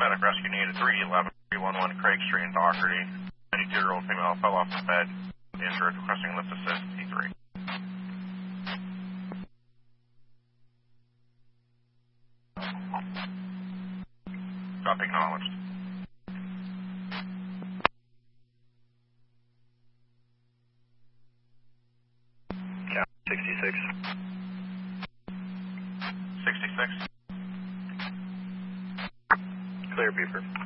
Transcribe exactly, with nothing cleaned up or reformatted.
medic rescue needed three eleven three one one Craig Street in Doherty. ninety-two-year-old female fell off the bed, injured, requesting lift assist T three. Drop acknowledged. Cap sixty-six. sixty-six. Clear, Beeper.